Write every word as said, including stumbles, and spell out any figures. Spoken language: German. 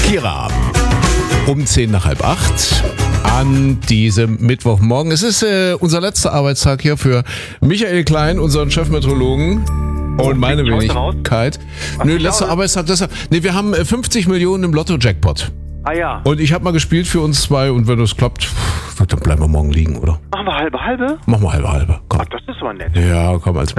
Kira, um zehn nach halb acht an diesem Mittwochmorgen. Es ist äh, unser letzter Arbeitstag hier für Michael Klein, unseren Chefmeteorologen. Und meine Wenigkeit. Nö, letzter Arbeitstag, deshalb. Nee, wir haben fünfzig Millionen im Lotto-Jackpot. Ah ja. Und ich habe mal gespielt für uns zwei und wenn das klappt, dann bleiben wir morgen liegen, oder? Machen wir halbe halbe? Machen wir halbe halbe. Komm. Ach, das ist aber nett. Ja, komm, als